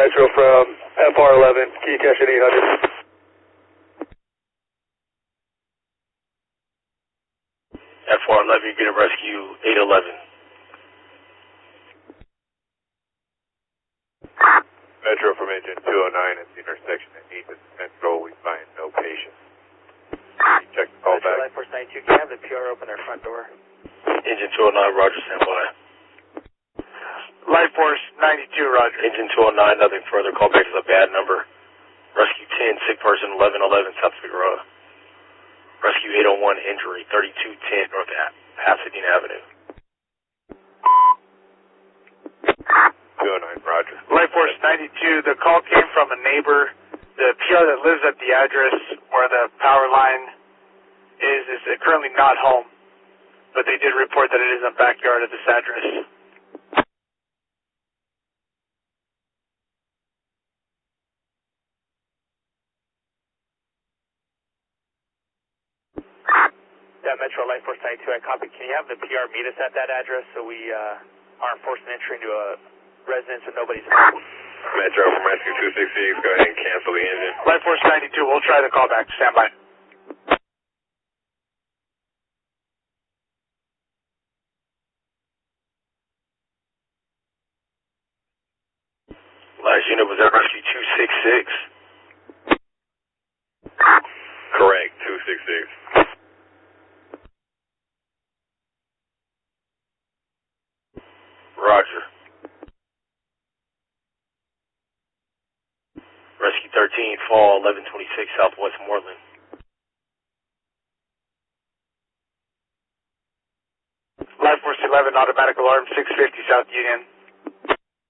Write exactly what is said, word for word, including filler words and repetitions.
Metro from F R eleven, can you catch at eight hundred? F R eleven, you're going to rescue eight eleven. Metro from engine two oh nine at the intersection at eighth and Central, we find no patients. Check the call Metro back. Life Force ninety-two, can you have the P R open their front door? Engine two oh nine, Roger, stand by. Life Force ninety-two, Roger. Engine two oh nine, nothing further. Call back is a bad number. Rescue ten, sick person eleven eleven, South Figueroa. Rescue eight oh one, injury thirty-two ten, North Pasadena Avenue. two oh nine, Roger. Life Force ninety-two, the call came from a neighbor. The P R that lives at the address where the power line is is currently not home, but they did report that it is in the backyard of this address. Yeah, Metro Life Force ninety-two, I copy. Can you have the P R meet us at that address so we uh, aren't forcing entry into a residence with nobody's home? Metro from Rescue two sixty-six, go ahead and cancel the engine. Life Force ninety-two, we'll try the call back. Stand by. Last unit was at Rescue two sixty-six. Correct, two sixty-six. Roger. Rescue thirteen, fall eleven twenty-six, Southwest Moreland. Life Force eleven, automatic alarm, six fifty South Union.